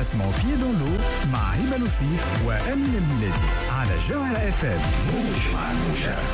ديبلاسمون بيي دون لو مع هبة لوسيف وأمين الميلادي على جوهرة FM. موج مع الموجات.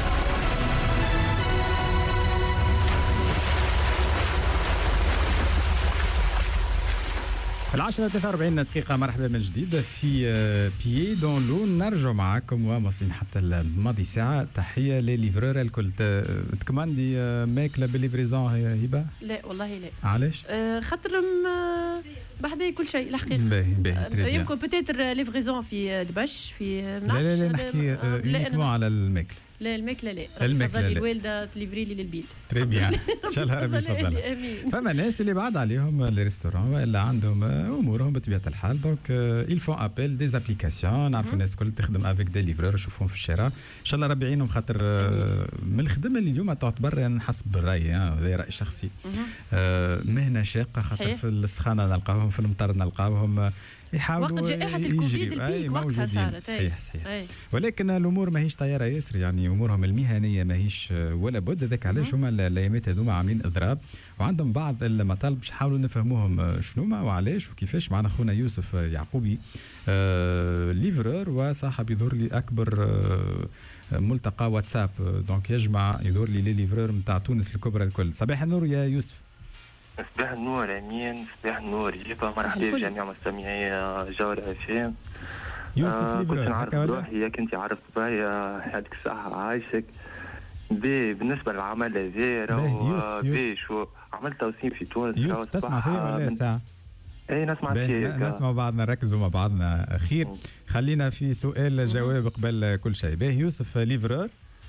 العشرة 43 دقيقة. مرحبا من جديد في بيي دون لو. نرجع معكم ومواصلين حتى الماضي ساعة. تحية لليفرور الكل. تكماندي ماكلة بالليفريزون هبة؟ لا والله لا. علاش؟ خاطر بحذا كل شيء الحقيقة. باهي يمكن بتاتر ليفريزون في دبش في لا نحكي يونيكمون على الماكلة. لا الماكلة لا. الماكلة الوالدة تليفري لي للبيت. تري بيان. ان شاء الله ربي يفضلها. فما ناس اللي بعد عليهم لي ريستورون ولا عندهم امورهم بطبيعة الحال. دونك il faut appel des applications. نعرفوا الناس الكل تخدم افيك دي ليفرور نشوفهم في الشارع. ان شاء الله ربي يعينهم خاطر من الخدمة اللي اليوم تعتبر نحسب بالراي هذا رأي شخصي. مهنة شاقة خاطر في السخانة نلقاوهم، في المطر نلقاوهم يحاولوا وقت جائحة الكوفيد البيك وقتها صارت. صحيح. ولكن الامور ماهيش طياره ياسر، يعني امورهم المهنيه ماهيش ولا بد. هذاك علاش هما الايامات هذوما عاملين اضراب وعندهم بعض المطالب باش نحاولوا نفهموهم شنوما وعلاش وكيفاش. معنا خونا يوسف يعقوبي ليفرور وصاحب يدور لي اكبر ملتقى واتساب، دونك يجمع يدور لي ليفرور نتاع تونس الكبرى الكل. صباح النور يا يوسف. صباح النور امين. صباح النور هبه. مرحبا بجميع مستمعي جوهرة FM. يوسف ليفرور كنت نعرف روحي ياك انت عرفت بيا هذيك الساعه عايشك بالنسبه للعمل هذا. شو عملت توصيل في تونس. يوسف تسمع فيا ولا ساعه؟ اي نسمع فيك. نسمع بعضنا، نركزوا مع بعضنا. خير خلينا في سؤال جواب قبل كل شيء. باهي يوسف ليفرور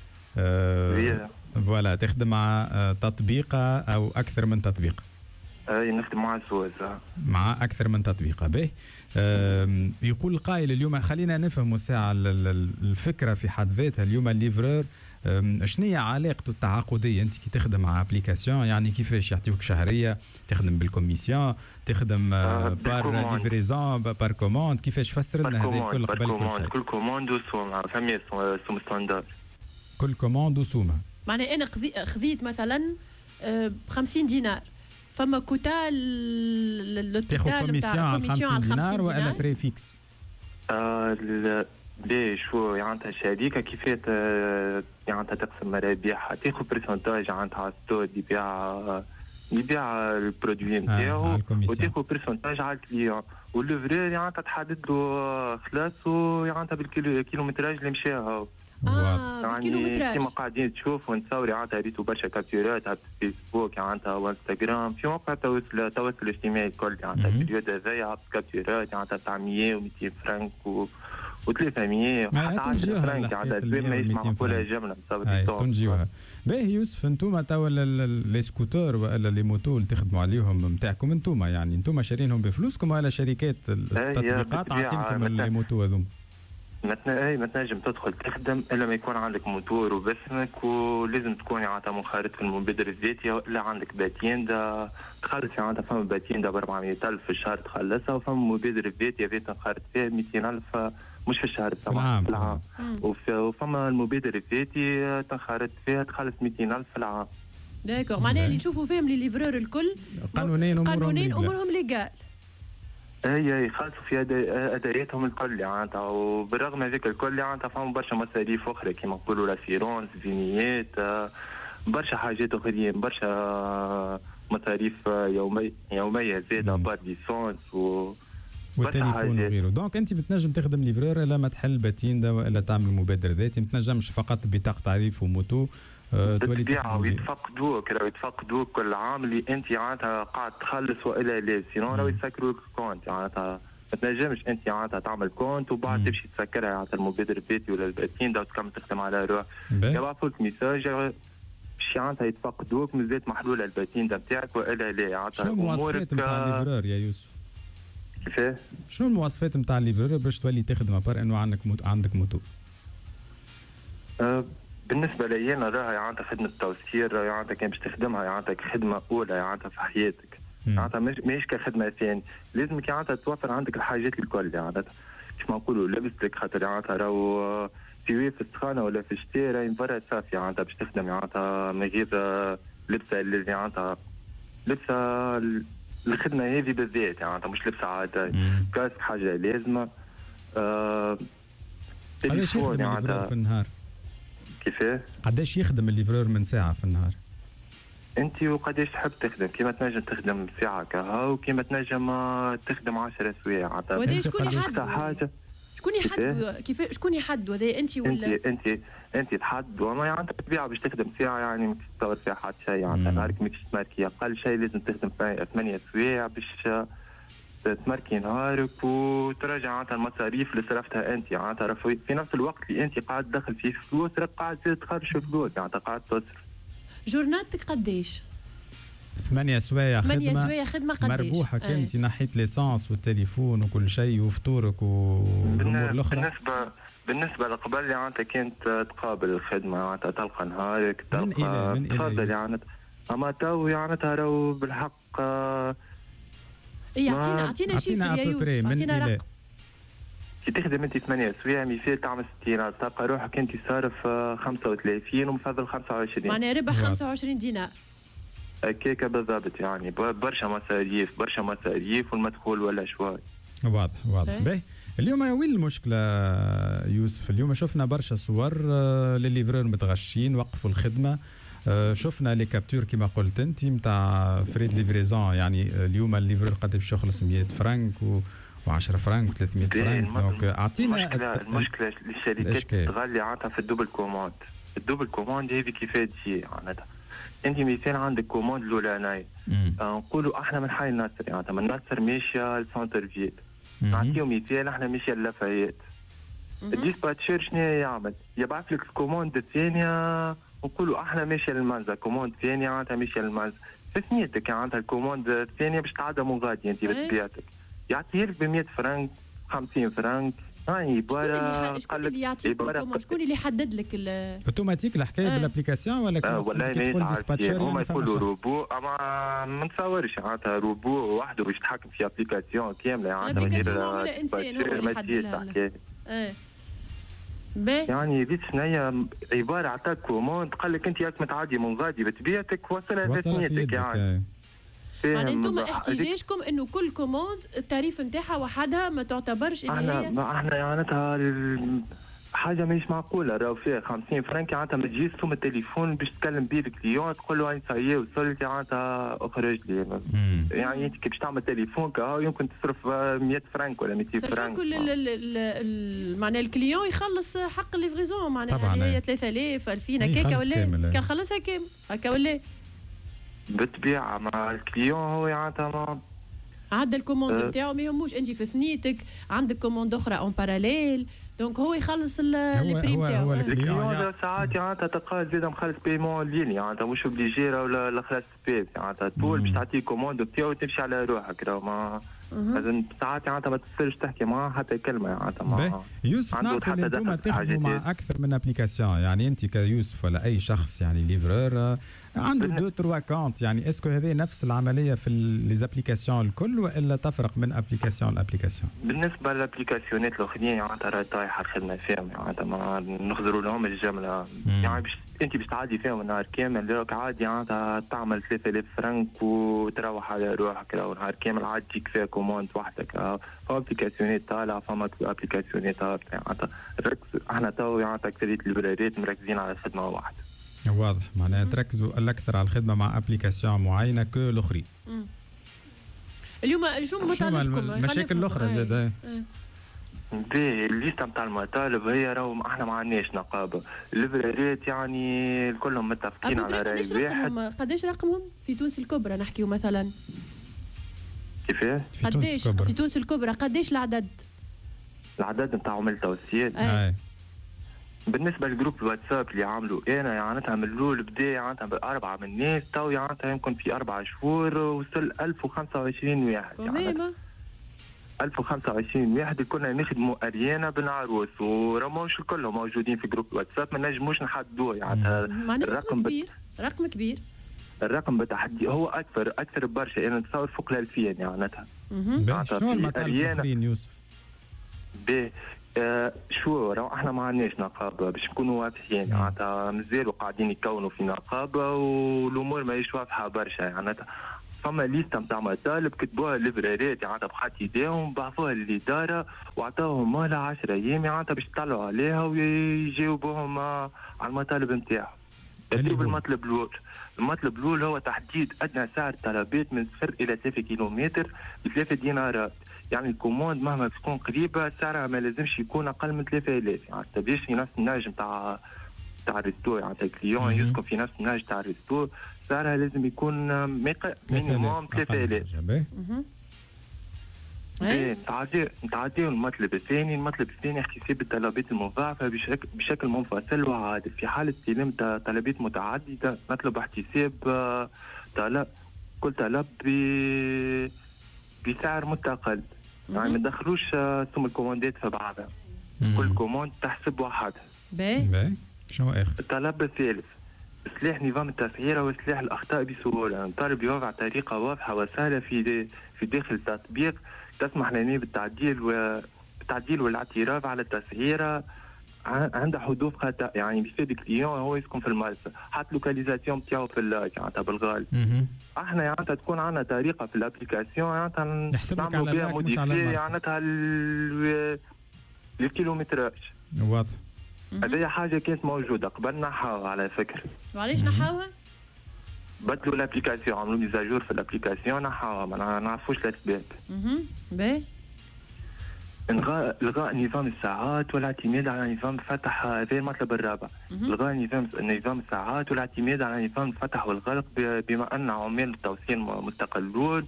فوالا تخدم مع تطبيقة أو أكثر من تطبيق؟ نخدم مع زوز مع أكثر من تطبيق. به يقول القائل اليوم خلينا نفهم ساعة الفكرة في حد ذاتها. اليوم الليفرور شنية علاقته التعاقدية؟ أنت كي تخدم مع أبليكاسيون يعني كيفاش يعطيوك شهرية؟ تخدم بالكوميسيون، تخدم بار ليفريزون، بار كوموند، كيفاش؟ فسر لنا هذا الكل قبل كل شيء. كل كوموند وسوم فهمي سوم ستاندرد. كل كوموند وسومة. معنى أنا خذيت مثلا 50 دينار، فما كوتا تاخذ كوميسيون على 50 دينار ولا فري فيكس؟ ليه شو يعنتها شركة كيفات يعنتها تقسم مرابحها، تاخذ برسنتاج عنتها ستور يبيع البرودوي نتاعو وتاخذ برسنتاج على الكليون، والليفرور يعنتها تحدد له خلاصه يعنتها بالكيلومتراج اللي مشاها. يعني كيما قاعدين تشوفوا نتصور عنتها ريتو برشا كابتورات على فيسبوك عنتها وانستغرام في موقع التواصل الاجتماعي الكل عنتها في اليود هذايا كابتورات عنتها تاع 100 و200 فرنك و300 وحتى 10 فرنك عنتها دوير ماهيش معقولة جملة متصور. تنجيوها. باهي يوسف انتوما توا لي سكوتور ولا لي موتو اللي تخدموا عليهم نتاعكم انتوما، يعني انتوما شارينهم بفلوسكم ولا شركات التطبيقات عاطينكم لي موتو هذوما؟ ما تنجم تدخل تخدم الا ما يكون عندك موتور وباسمك، ولازم تكون عندها منخرط في المبادرة الذاتية، الا عندك باتيندا تخلص عندها. فما باتيندا ب 400,000 في الشهر تخلصها، وفما مبادرة الذاتية ذات تنخرط فيها 200,000 مش في الشهر طبعا في العام. وفما المبادرة الذاتية تنخرط فيها تخلص 200,000 في العام. داكور. معناها اللي نشوفوا فيهم لي ليفرور الكل قانونين امورهم ليغال. اي خلصوا في ادارياتهم الكل يعني. وبالرغم هذاك الكل يعني فهم برشا مصاريف اخرى كيما نقولوا لاسيرونس، فينيات، برشا حاجات اخرين، برشا مصاريف يوميه زاده، بار ليسونس والتليفون وغيره. دونك انت بتنجم تخدم ليفرور الا ما تحل باتيندا والا تعمل مبادره ذاتي، ما تنجمش فقط بطاقه تعريف وموتو تولي تبيعها ويتفقدوك كل عام اللي انت معناتها قاعد تخلص والا لا، سينون راهو يسكروك كونت معناتها. ما تنجمش انت معناتها تعمل كونت وبعد تمشي تسكرها معناتها المبادر الذاتي ولا الباتين وتكمل تخدم على روح. يبعثوا لك ميساج باش معناتها يتفقدوك مازالت محلوله الباتين نتاعك والا لا معناتها. شنو المواصفات نتاع الليفرور يا يوسف؟ كيفاه؟ شنو المواصفات نتاع الليفرور باش تولي تخدم بار انه عندك موتو؟ بالنسبه لي انا راهي عندها خدمه توصيل، راهي عندها كان باش تخدمها عندك خدمه اولى عندها في حياتك، عندها ماهيش كخدمه ثانيه، لازمك عندها توفر عندك الحاجات الكل عندها كيف ما نقولوا لبستك، خاطر عندها راهو في السخانه ولا في الشتاء راهي برا صافي عندها باش تخدم عندها من غير لبسه اللي عندها لبسه الخدمه هذه بالذات يعني مش لبس عادي، كاسك حاجه لازمه. قداش يخدم الليفرور في النهار؟ كيفاه؟ قداش يخدم الليفرور من ساعه في النهار؟ انت وقداش تحب تخدم، كيما تنجم تخدم ساعه كهو، وكيما تنجم تخدم 10 سوايع. وهذا شكون يحدد؟ شكون يحدد كيف شكون يحدد هذا انت ولا انت تحدد؟ وما يعني انت بالطبيعه باش تخدم ساعه يعني ما تتصور فيها حتى شيء يعني نهارك ماكش تماركي، اقل شيء لازم تخدم 8 سوايع باش تماركي نهارك وتراجع عن المصاريف اللي صرفتها انت. يعني في نفس الوقت اللي انت قاعد تدخل فيه فلوس راك قاعد تخرج فلوس، يعني قاعد تصرف. جورناتك قداش؟ 8 سوايع خدمه. 8 سوايع خدمه قداش؟ مربوحه كنتي نحيت ليسانس والتليفون وكل شيء وفطورك والامور الاخرى. بالنسبه لقبل يعني انت كنت تقابل الخدمه يعني تلقى نهارك تلقى من تفضل يعني. اما تو يعني ترى بالحق اعطينا شيفر يا يوسف، اعطينا رقم. كي تخدم انت 8 سوايع مثال تعمل 60 تلقى روحك انت صارف 35 ومفضل 25، معناها ربح 25 دينار هكاك بالضبط. يعني برشا مصاريف والمدخول ولا شوي. واضح. باهي اليوم وين المشكله يوسف؟ اليوم شفنا برشا صور للليفرور متغشين وقفوا الخدمه، شفنا لي كابتور كما قلت انت نتاع فريد ليفريزون. يعني اليوم الليفرور قد باش يخلص 100 فرنك و10 فرنك و300 فرنك. دونك اعطينا المشكله الشركات تغلي عادها في الدوبل كوموند. الدوبل كوموند هذه كيفاه تجي معناتها انت مثال عندك كوموند الاولانيه نقولوا احنا من حي النصر، يعني من النصر ماشيه لسونتر فيل، نعطيهم مثال احنا ماشيه للافايات. الديسباتشر شنو يعمل؟ يبعث لك الكوموند الثانيه نقولوا احنا ماشيه للمنزل، كوموند ثانيه معناتها ماشيه للمنزل، في ثنيتك معناتها الكوموند الثانيه باش تعدى من غادي انت بطبيعتك، يعطيها لك ب 100 فرنك 50 فرنك. عباره شكون اللي يعطيك شكون اللي يحدد لك اوتوماتيك الحكايه بالابليكاسيون ولا والله تقول ديسباتشر هما يقولوا روبو؟ اما ما نتصورش معناتها روبو وحده باش يتحكم في ابليكاسيون كامله يعني من غير انسان هو اللي يحدد لها. يعني بيت شنيا عباره عطاك كوموند قال لك انت ياك متعدي من غادي بطبيعتك وصلها لثنيتك يعني. يعني انتم احتجاجكم انه كل كوموند التعريف نتاعها وحدها ما تعتبرش اللي هي احنا معناتها حاجه مش معقوله. راهو فيها 50 فرنك معناتها ما تجيش ثم التليفون باش تكلم بيه الكليون تقول له انت صايي وصلت معناتها اخرج لي. يعني انت كي باش تعمل تليفون كهو يمكن تصرف 100 فرنك ولا 200 فرنك. كل معناها الكليون يخلص حق الليفريزون معناها هي 3000 2000 هكاك ولا كان خلصها كامل هكا ولا بالطبيعه. مع الكليون هو معناتها عدى الكوموند نتاعو ما يهموش انت في ثنيتك عندك كوموند اخرى اون باراليل دونك هو يخلص البريم تاعو. الكليون ساعات معناتها تلقاه زاد مخلص بايمون ليني معناتها مش اوبليجي ولا خلاص سبيس معناتها طول باش تعطيه كوموند نتاعو وتمشي على روحك. راهو ما لازم ساعات معناتها ما تصيرش تحكي معاه حتى كلمه معناتها. يوسف نعرف ان انتم تخدموا مع اكثر من ابليكاسيون، يعني انت كيوسف ولا اي شخص يعني ليفرور عنده 2 3 كونت، يعني اسكو هذه نفس العمليه في ليزابليكاسيون الكل والا تفرق من ابليكاسيون لابليكاسيون؟ بالنسبه للابليكاسيونات الاخرين معناتها راهي طايحه الخدمه فيهم معناتها ما نخزروا لهم الجمله. يعني انت باش تعدي فيهم النهار كامل راك عادي معناتها تعمل 3000 فرنك وتروح على روحك. راهو نهار كامل عادي كفايه كوموند وحدك. فما ابليكاسيونات طالعه فما ابليكاسيونات هابطه معناتها. احنا تو معناتها اكثريه البرارات مركزين على خدمه واحده. واضح معناها تركزوا الاكثر على الخدمه مع ابليكاسيون معينه كو الاخرين. اليوم شو مطالبكم؟ المشاكل الاخرى زاد الليسته نتاع المطالب هي راهو احنا ما عندناش نقابه. الليفرارات يعني كلهم متفقين على راي واحد. قداش رقمهم في تونس الكبرى نحكيو مثلا؟ كيفاه؟ قداش في تونس الكبرى قداش العدد نتاع عمل توسيات؟ بالنسبه للجروب الواتساب اللي عملوا انا يعني عملوا البدايه يعني ب4 من الناس تو يعني يمكن في 4 شهور وصل 1025 واحد. يعني 1025 واحد كنا نخدموا اريانا بالعروس ورموش الكل موجودين في جروب الواتساب ما نجموش نحددوه يعني الرقم كبير. رقم كبير. الرقم بتحدي هو اكثر برشا. انا نتصور فوق ال 2000 يعني شنو المطالب الاخرين يوسف؟ شو راهو احنا ما عندناش نقابه باش نكونوا واضحين معناتها مازالوا قاعدين يكونوا في نقابه والامور ماهيش واضحه برشا. معناتها فما ليست نتاع مطالب كتبوها الليفرارات يعني بخط ايديهم بعثوها للاداره واعطاهم مهله 10 ايام يعني باش يطلعوا عليها ويجاوبوهم على المطالب نتاعهم. نبداو المطلب الاول. المطلب الاول هو تحديد ادنى سعر طلبات من 0 الى 3 كيلومتر ب3 دينارات. يعني الكوموند مهما تكون قريبه سعرها ما لازمش يكون اقل من 3000 يعني باش في نفس النهج نتاع الريستو يعني الكليون يسكن في نفس النهج تاع الريستو سعرها لازم يكون مينيموم 3000. نتعديو المطلب الثاني. المطلب الثاني احتساب الطلبات المضاعفه بشكل منفصل وعادل. في حاله استلام طلبات متعدده نطلب احتساب كل طلب بسعر مستقل يعني ما ندخلوش سم الكوموندات في بعضها. كل كوموند تحسب وحدها. باهي شنو اخر؟ الطلب الثالث إصلاح نظام التسعيرة وإصلاح الأخطاء بسهولة. نطالب يوضع طريقة واضحة وسهلة في داخل التطبيق تسمح لنا بالتعديل والاعتراف على التسعيرة عند حدوث خطأ. يعني بيفيد الكليون هو يسكن في المرسى حط لوكاليزاسيون بتاعو في اللاج يعني بالغالب. احنا يعني تكون عندنا طريقة في الابليكاسيون يعني نعملوا بها موديفي يعني للكيلومتراج. واضح. هذه حاجة كانت موجودة قبل نحاوها على فكرة. وعلاش نحاوها؟ بدلوا الابليكاسيون عملوا ميزاجور في الابليكاسيون نحاوها ما نعرفوش الاسباب. باهي. الغاء نظام الساعات والاعتماد على نظام الفتح هذا المطلب الرابع. الغاء نظام الساعات والاعتماد على نظام الفتح والغلق بما ان عمال التوصيل مستقلون.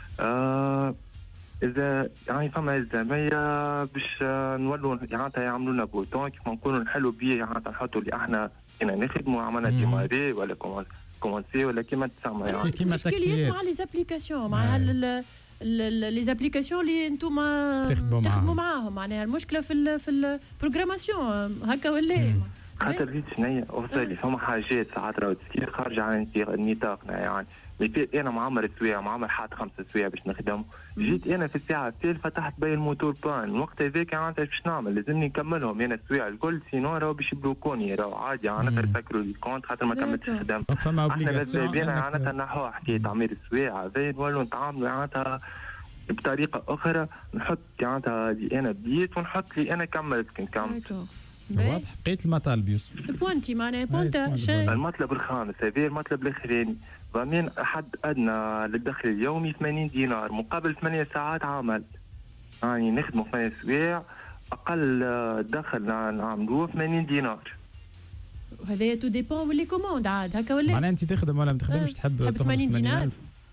اذا يعني فما الزاميه باش نولوا يعني يعملوا لنا بوتون كيف ما نقولوا نحلوا بيه يعني نحطوا اللي احنا كنا نخدموا عملنا ديماري ولا كومونسي ولا كيما تسمى يعني كيما تاكسيات مع لي زابليكاسيون مع لي زابليكاسيون اللي انتم تخدموا معاهم معناها المشكله في البروغراماسيون هكا ولا خاطر ريت شنيا وصلي فما حاجات ساعات راهو تصير خارجه عن نطاقنا يعني مثال انا معمر سوايع معمر حاط 5 سوايع باش نخدم جيت انا في الساعه الثالثه فتحت بي الموتور بان الوقت هذاك يعني باش نعمل لازمني نكملهم انا السوايع الكل سينو راهو باش يبلوكوني راهو عادي يعني نسكروا لي كونت خاطر ما كملتش خدام. فما اوبليغاسيون يعني نحو حكايه تعمير السوايع هذا نولوا نتعاملوا يعني بطريقه اخرى نحط يعني اللي انا بديت ونحط اللي انا كملت كنكمل. واضح. بقيت المطالب يوسف بوانتي معناها بونتا المطلب الخامس هذا المطلب الاخراني ضمان حد ادنى للدخل اليومي 80 دينار مقابل 8 ساعات عمل. يعني نخدموا 8 سوايع اقل دخل نعملوه 80 دينار. وهذا تو ديبون واللي كوموند عاد هكا ولا معناها انت تخدم ولا ما تخدمش تحب 80 دينار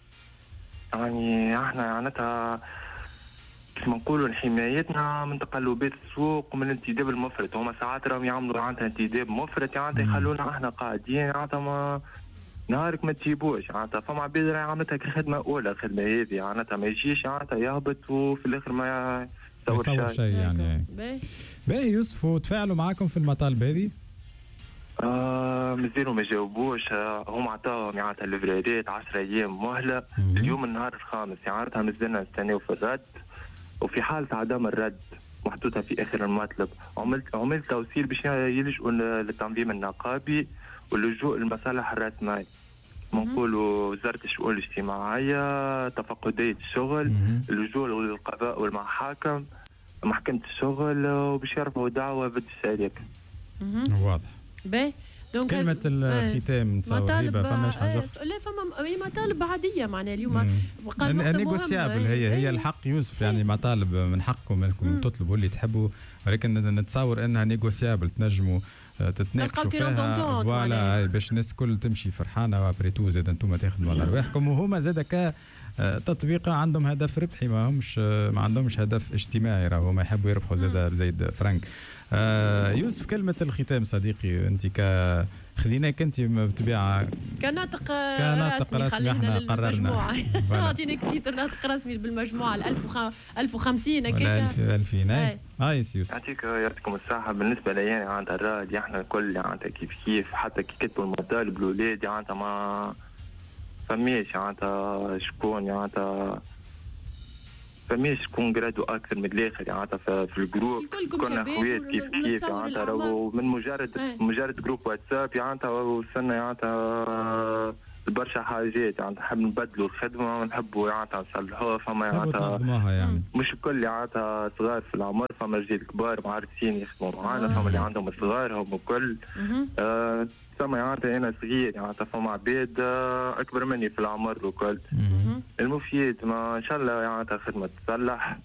يعني احنا معناتها كيف نقولوا حمايتنا من تقلبات السوق ومن الانتداب المفرط. هما ساعات راهم يعملوا عندها انتداب مفرط يعني يخلونا احنا قاعدين يعني ما نهارك ما تجيبوش يعني فما عباد راهي عملتها كخدمه اولى الخدمه هذه يعني ما يجيش يعني يهبط وفي الاخر ما يصور شيء يعني. باهي يوسف وتفاعلوا معاكم في المطالب هذه؟ مازالوا ما جاوبوش. هم عطاهم يعني الليفرارات 10 ايام مهله. اليوم النهار الخامس يعني مازلنا نستناو في الرد وفي حالة عدم الرد محطوطة في آخر المطلب عملت توصيل باش يلجؤوا للتنظيم النقابي واللجوء للمصالح الرسمية. نقولوا وزارة الشؤون الاجتماعية تفقدية الشغل اللجوء للقضاء والمحاكم محكمة الشغل وباش يرفعوا دعوة ضد الشركة. واضح. باهي كلمة الختام تصور هبة فماش حاجة لا فما مطالب عادية معناها اليوم نيغوسيابل هي الحق يوسف يعني مطالب من حقكم انكم تطلبوا اللي تحبوا ولكن نتصور انها نيغوسيابل تنجموا تتناقشوا فيها فوالا باش الناس الكل تمشي فرحانة وابريتو زاد انتم تاخذوا على رواحكم وهما زاد تطبيق عندهم هدف ربحي ما عندهمش هدف اجتماعي راهو ما يحبوا يربحوا زايد فرانك. يوسف كلمة الختام صديقي انت خليناك انت بطبيعة كناطق رسمي احنا قررنا اعطيني تيتر ناطق رسمي بالمجموعة 1050 هكاك 2000 يوسف يعطيكم الصحة. بالنسبة لي يعني عند الراديو احنا الكل يعني كيف حتى كي كتبوا المطالب الأولاد يعني ما فماش يعني شكون يعني فماش شكون قرادو اكثر من الاخر يعني في الجروب كنا خوات كيف يعني راهو من مجرد جروب واتساب يعني وصلنا يعني برشا حاجات يعني نحب نبدلوا الخدمه ونحبوا يعني نصلحوها. فما يعني مش الكل يعني صغار في العمر، فما رجال كبار معرفين يخدموا معانا، فما اللي عندهم صغارهم وكل فما يعني انا صغير يعني فما عباد اكبر مني في العمر وكل. المفيد ما ان شاء الله يعني خدمه تصلح.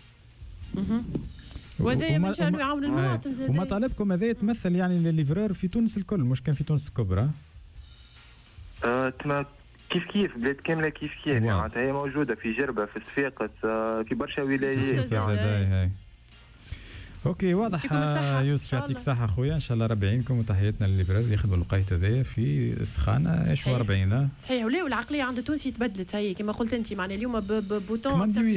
وهذا من شأنه يعاون المواطن زاد. ومطالبكم هذا يتمثل يعني للليفرور في تونس الكل، مش كان في تونس الكبرى؟ كيف بلاد كامله كيف يعني هي موجوده في جربه في صفاقس في برشا ولايات يعني. اوكي واضح. يوسف يعطيك الصحه خويا، ان شاء الله ربي يعينكم، وتحياتنا للليفرور يخدموا الوقيت هذايا في سخانه ايش 40. صحيح. ولا والعقليه عند التونسي تبدلت هي كما قلت انت، معناها اليوم بوتون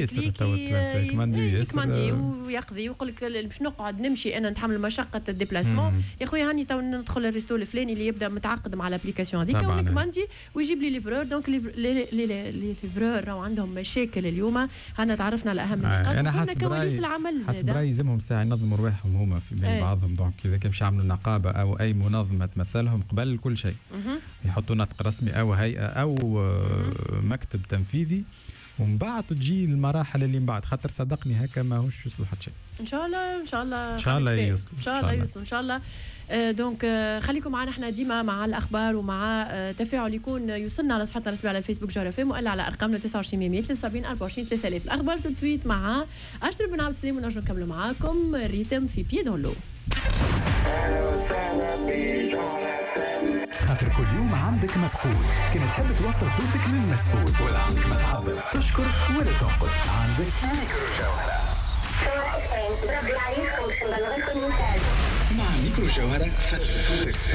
كماندي ويقضي ويقول لك باش نقعد نمشي انا نتحمل مشقه الديبلاسمون يا خويا هاني تو ندخل الريستو الفلاني اللي يبدا متعقد مع الابليكاسيون هذيك ونكماندي ويجيب لي ليفرور. دونك ليفرور راهو عندهم مشاكل اليوم. هنا تعرفنا على اهم النقاط. انا حسب رايي يلزمهم ساعه ينظموا رواحهم هما في بين بعضهم. دونك اذا كان باش يعملوا نقابه او اي منظمه تمثلهم قبل كل شيء يحطوا نطق رسمي او هيئه او مكتب تنفيذي، ومن بعد تجي المراحل اللي من بعد، خاطر صدقني هكا ماهوش يوصل حتى شيء. ان شاء الله ان شاء الله ان شاء الله يوصل ان شاء الله يوصل ان شاء الله. دونك خليكم معنا احنا ديما مع الاخبار ومع تفاعل يكون يوصلنا على صفحتنا الرسميه على الفيسبوك جوهر FM والا على ارقامنا 29 100 73 24 3000. الاخبار تسويت مع اشرف بن عبد السلام ونرجع نكملوا معاكم ريتم في بيي دون لو. خاطر كل يوم عندك ما تقول، كان تحب توصل صوتك للمسؤول ولا عندك ما تعبر، تشكر ولا تنقد، عندك ميكرو جوهرة. مع ميكرو جوهرة فتح صوتك.